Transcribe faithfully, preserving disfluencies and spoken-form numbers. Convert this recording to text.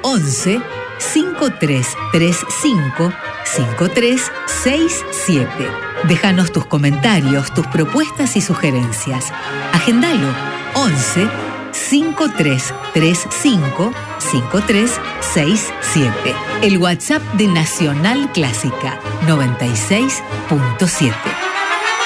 once cinco tres tres cinco cinco tres seis siete. Déjanos tus comentarios, tus propuestas y sugerencias. Agendalo once cinco tres tres cinco cinco tres seis siete. El WhatsApp de Nacional Clásica noventa y seis punto siete.